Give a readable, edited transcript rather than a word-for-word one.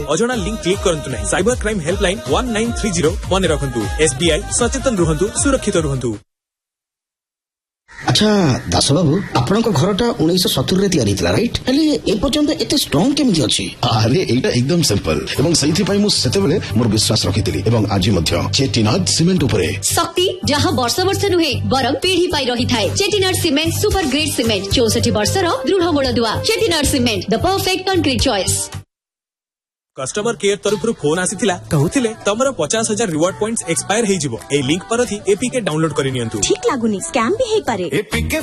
अजଣା link click करंतु नहीं। Cyber crime helpline 1930 मन रखंतु। SBI सचेतन रुहंतु, सुरक्षित रुहंतु। अच्छा दास बाबू आपण घरटा 1970 रे तैयारी थिला राइट हेले ए पर्यंत एते स्ट्रांग केमिति अछि? अरे एटा एकदम सिंपल एवं सही पई मु सेते बेले मोर विश्वास रखितिली एवं आज मध्य चेटिनाड सीमेंट उपरे शक्ति जहां वर्ष वर्ष नुहे बरम पीढ़ी पाई रही थाए। Chettinad cement super grade cement 64 वर्षर दृढ़ मूलदुआ। Chettinad cement the perfect concrete choice. Customer care तरफ फोन आसीथिला कहउथिले तमरो 50,000 रिवार्ड पॉइंट्स एक्सपायर हे जिवो। ए लिंक पर थी एपीके डाउनलोड करि नियंतु। ठीक लागुनी स्कैम भी हे पारे। एपीके